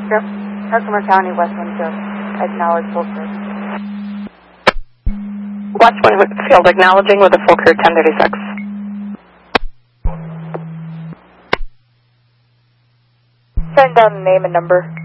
Yep. Herkimer County, West Winfield. Acknowledge full clear. West Winfield, acknowledging with a full clear 1036. Send down name and number.